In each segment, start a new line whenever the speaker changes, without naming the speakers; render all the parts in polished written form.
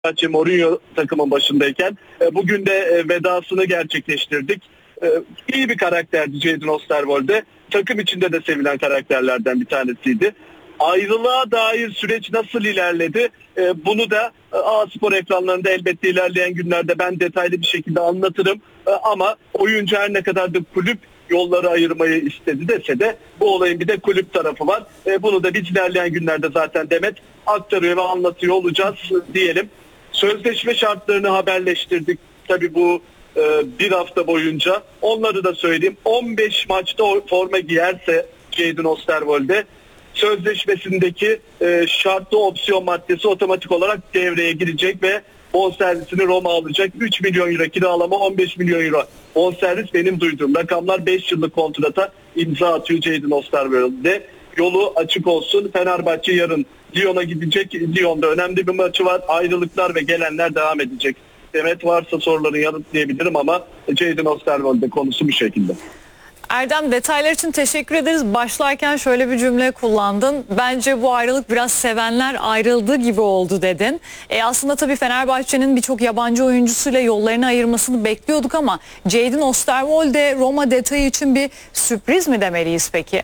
Fenerbahçe Mourinho takımın başındayken bugün de vedasını gerçekleştirdik. İyi bir karakterdi Jadon Osterwolde. Takım içinde de sevilen karakterlerden bir tanesiydi. Ayrılığa dair süreç nasıl ilerledi? Bunu da A-Spor ekranlarında elbette ilerleyen günlerde ben detaylı bir şekilde anlatırım. Ama oyuncu her ne kadar da kulüp yolları ayırmayı istedi dese de bu olayın bir de kulüp tarafı var. Bunu da biz ilerleyen günlerde zaten Demet aktarıyor ve anlatıyor olacağız diyelim. Sözleşme şartlarını haberleştirdik. Tabii bu bir hafta boyunca. Onları da söyleyeyim. 15 maçta forma giyerse Jadon Osterwolde sözleşmesindeki şartlı opsiyon maddesi otomatik olarak devreye girecek ve bonservisini Roma alacak. 3 milyon euro kiralama, 15 milyon euro bonservis, benim duyduğum rakamlar. 5 yıllık kontrata imza atıyor Jadon Osterwolde. Yolu açık olsun. Fenerbahçe yarın Lyon'a gidecek. Lyon'da önemli bir maçı var. Ayrılıklar ve gelenler devam edecek. Demet, varsa soruları yanıtlayabilirim ama Jadon Osterwolde konusu bu şekilde.
Erdem, detaylar için teşekkür ederiz. Başlarken şöyle bir cümle kullandın. Bence bu ayrılık biraz sevenler ayrıldı gibi oldu dedin. Aslında tabii Fenerbahçe'nin birçok yabancı oyuncusuyla yollarını ayırmasını bekliyorduk ama Jadon Osterwolde Roma detayı için bir sürpriz mi demeliyiz peki?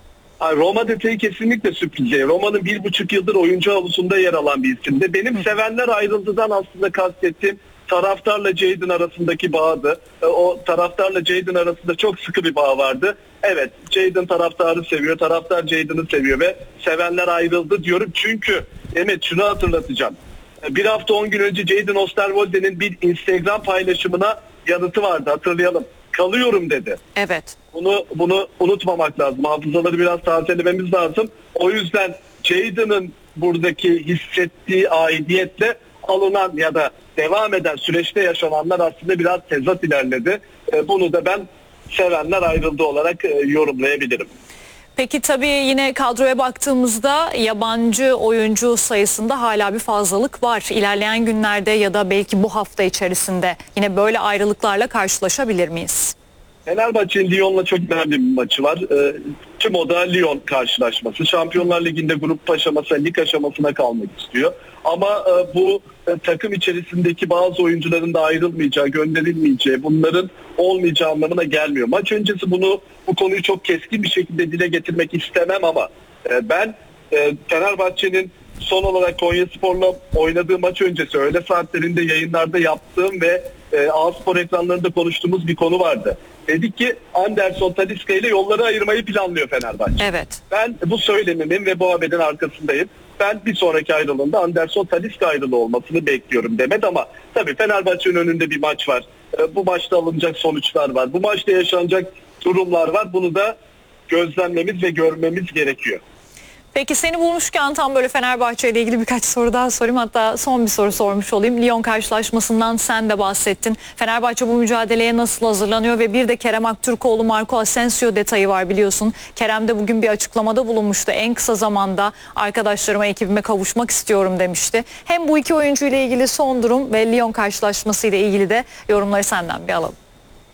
Roma detayı kesinlikle sürpriz değil. Roma'nın 1,5 yıldır oyuncu havuzunda yer alan bir isimdi. Benim sevenler ayrıldıdan aslında kastettiğim taraftarla Jadon arasındaki bağdı. O taraftarla Jadon arasında çok sıkı bir bağ vardı. Evet, Jadon taraftarı seviyor, taraftar Jadon'ı seviyor ve sevenler ayrıldı diyorum. Çünkü evet, şunu hatırlatacağım. Bir hafta 10 gün önce Jadon Osterwolde'nin bir Instagram paylaşımına yanıtı vardı, hatırlayalım. Kalıyorum dedi.
Evet.
Bunu unutmamak lazım. Hafızaları biraz tazelememiz lazım. O yüzden Jadon'ın buradaki hissettiği aidiyetle alınan ya da devam eden süreçte yaşananlar aslında biraz tezat ilerledi. Bunu da ben sevenler ayrıldı olarak yorumlayabilirim.
Peki tabii yine kadroya baktığımızda yabancı oyuncu sayısında hala bir fazlalık var. İlerleyen günlerde ya da belki bu hafta içerisinde yine böyle ayrılıklarla karşılaşabilir miyiz?
Fenerbahçe'nin Lyon'la çok önemli bir maçı var. Tüm o da Lyon karşılaşması. Şampiyonlar Ligi'nde grup aşaması, lig aşamasına kalmak istiyor. Ama bu takım içerisindeki bazı oyuncuların da ayrılmayacağı, gönderilmeyeceği, bunların olmayacağı anlamına gelmiyor. Maç öncesi bu konuyu çok keskin bir şekilde dile getirmek istemem ama ben Fenerbahçe'nin son olarak Konyaspor'la oynadığı maç öncesi öğle saatlerinde yayınlarda yaptığım ve A-Spor ekranlarında konuştuğumuz bir konu vardı. Dedik ki Anderson Talisca ile yolları ayırmayı planlıyor Fenerbahçe.
Evet.
Ben bu söylemimin ve bu haberin arkasındayım. Ben bir sonraki ayrılığında Anderson Talisca ayrılığı olmasını bekliyorum Demet, ama tabii Fenerbahçe'nin önünde bir maç var. Bu maçta alınacak sonuçlar var. Bu maçta yaşanacak durumlar var. Bunu da gözlemlememiz ve görmemiz gerekiyor.
Peki seni bulmuşken tam böyle Fenerbahçe ile ilgili birkaç soru daha sorayım. Hatta son bir soru sormuş olayım. Lyon karşılaşmasından sen de bahsettin. Fenerbahçe bu mücadeleye nasıl hazırlanıyor ve bir de Kerem Aktürkoğlu, Marco Asensio detayı var biliyorsun. Kerem de bugün bir açıklamada bulunmuştu. En kısa zamanda arkadaşlarıma, ekibime kavuşmak istiyorum demişti. Hem bu iki oyuncu ile ilgili son durum ve Lyon karşılaşması ile ilgili de yorumları senden bir alalım.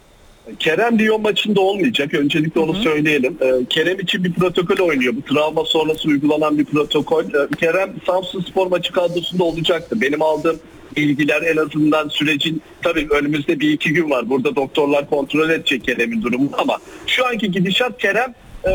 Kerem Lyon maçında olmayacak. Öncelikle onu söyleyelim. Kerem için bir protokol oynuyor. Bu travma sonrası uygulanan bir protokol. Kerem Samsunspor maçı kadrosunda olacaktı. Benim aldığım bilgiler en azından sürecin, tabii önümüzde 1-2 gün var. Burada doktorlar kontrol edecek Kerem'in durumunu ama şu anki gidişat Kerem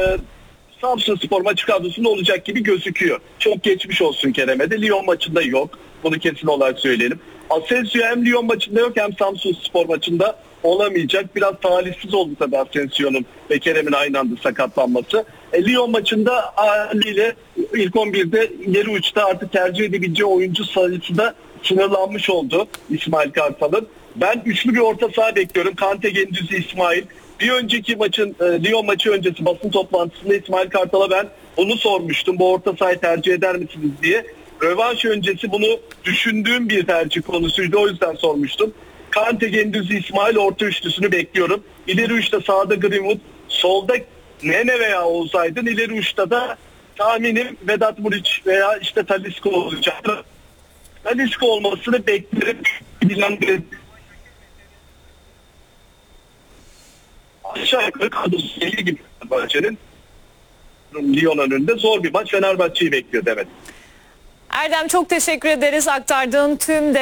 Samsunspor maçı kadrosunda olacak gibi gözüküyor. Çok geçmiş olsun Kerem'e de. Lyon maçında yok. Bunu kesin olarak söyleyelim. Asensio hem Lyon maçında yok hem Samsunspor maçında olamayacak. Biraz talihsiz oldu tabii Asensio'nun ve Kerem'in aynı anda sakatlanması. Lyon maçında haliyle ilk 11'de ileri uçta artık tercih edebileceği oyuncu sayısı da sınırlanmış oldu İsmail Kartal'ın. Ben üçlü bir orta saha bekliyorum. Kante, Gündüz, İsmail. Bir önceki maçın, Lyon maçı öncesi basın toplantısında İsmail Kartal'a ben bunu sormuştum. Bu orta sahayı tercih eder misiniz diye. Rövanş öncesi bunu düşündüğüm bir tercih konusuydu. O yüzden sormuştum. Kante, Gündüz, İsmail orta üçlüsünü bekliyorum. İleri uçta sağda Greenwood, solda Nene veya Oğuz Aydın, ileri uçta da tahminim Vedat Muriç veya işte Talisca olacak. Talisca olmasını beklerim. Aşağı yukarı kadrosu gibi Fenerbahçe'nin Lyon önünde zor bir maç Fenerbahçe'yi bekliyor Demet.
Erdem çok teşekkür ederiz aktardığın tüm